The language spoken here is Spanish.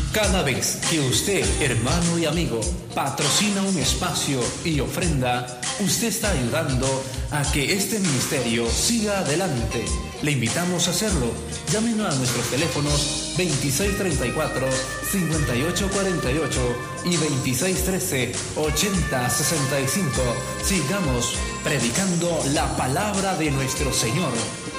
Cada vez que usted, hermano y amigo, patrocina un espacio y ofrenda, usted está ayudando a que este ministerio siga adelante. Le invitamos a hacerlo. Llámenos a nuestros teléfonos 2634-5848 y 2613-8065. Sigamos predicando la palabra de nuestro Señor.